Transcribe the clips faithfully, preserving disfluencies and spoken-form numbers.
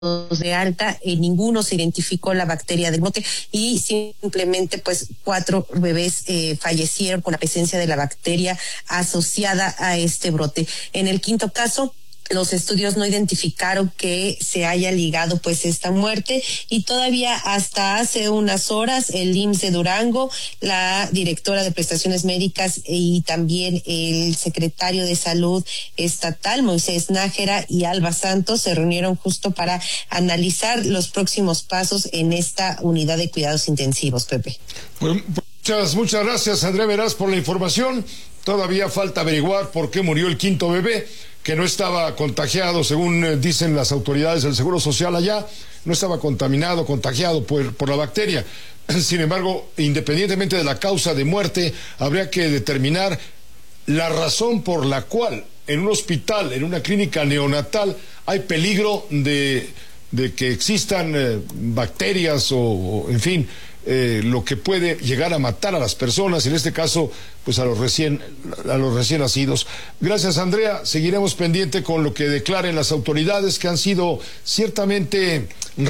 de alta, en ninguno se identificó la bacteria del brote y simplemente pues cuatro bebés eh, fallecieron con la presencia de la bacteria asociada a este brote. En el quinto caso, los estudios no identificaron que se haya ligado pues esta muerte y todavía hasta hace unas horas el I M S S de Durango, la directora de prestaciones médicas y también el secretario de salud estatal, Moisés Nájera y Alba Santos, se reunieron justo para analizar los próximos pasos en esta unidad de cuidados intensivos, Pepe. Bueno, muchas, muchas gracias, Andrea Meraz, por la información. Todavía falta averiguar por qué murió el quinto bebé, que no estaba contagiado, según eh, dicen las autoridades del Seguro Social allá, no estaba contaminado, contagiado por, por la bacteria. Sin embargo, independientemente de la causa de muerte, habría que determinar la razón por la cual en un hospital, en una clínica neonatal, hay peligro de, de que existan eh, bacterias o, o, en fin, Eh, lo que puede llegar a matar a las personas, en este caso, pues a los recién, a los recién nacidos. Gracias, Andrea. Seguiremos pendiente con lo que declaren las autoridades, que han sido ciertamente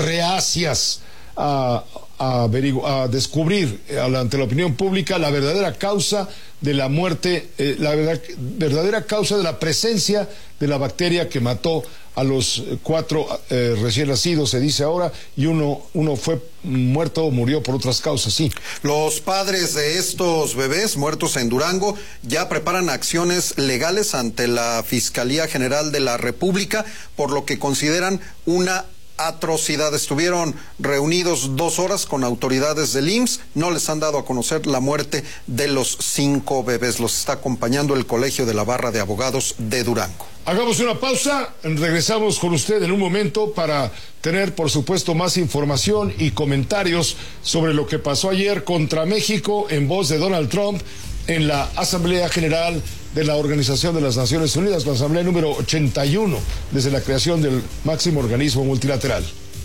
reacias a, a, averigu- a descubrir ante la opinión pública la verdadera causa de la muerte, eh, la verdad, verdadera causa de la presencia de la bacteria que mató a los cuatro eh, recién nacidos, se dice ahora, y uno, uno fue muerto o murió por otras causas, sí. Los padres de estos bebés muertos en Durango ya preparan acciones legales ante la Fiscalía General de la República por lo que consideran una atrocidad. Estuvieron reunidos dos horas con autoridades del I M S S, no les han dado a conocer la muerte de los cinco bebés. Los está acompañando el Colegio de la Barra de Abogados de Durango. Hagamos una pausa, regresamos con usted en un momento para tener, por supuesto, más información y comentarios sobre lo que pasó ayer contra México en voz de Donald Trump en la Asamblea General de la Organización de las Naciones Unidas, la Asamblea número ochenta y uno, desde la creación del máximo organismo multilateral.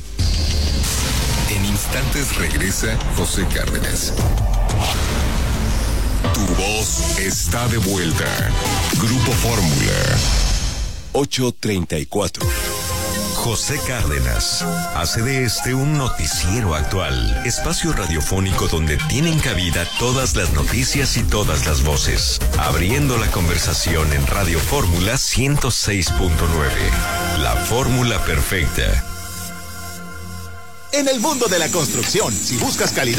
En instantes regresa José Cárdenas. Tu voz está de vuelta. Grupo Fórmula. ocho treinta y cuatro. José Cárdenas hace de este un noticiero actual, espacio radiofónico donde tienen cabida todas las noticias y todas las voces, abriendo la conversación en Radio Fórmula ciento seis punto nueve. La fórmula perfecta. En el mundo de la construcción, si buscas calidad